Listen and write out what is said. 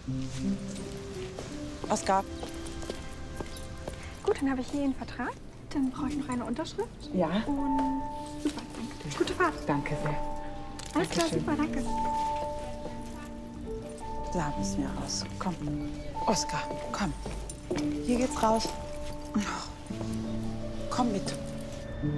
Oskar. Gut, dann habe ich hier einen Vertrag. Dann brauche ich noch eine Unterschrift. Ja. Und super, danke. Gute Fahrt. Danke sehr. Alles klar, Dankeschön. super, danke. Da müssen wir raus. Komm. Oskar, komm. Hier geht's raus. Komm mit.